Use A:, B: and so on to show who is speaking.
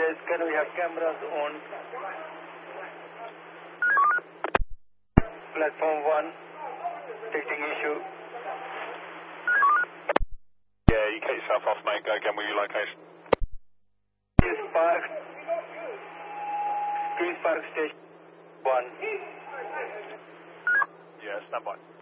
A: can we have cameras on platform 1, detecting issue.
B: Yeah, you get yourself off, mate. Go again with your location.
A: Queen's Park Station 1.
B: Yeah, stand by.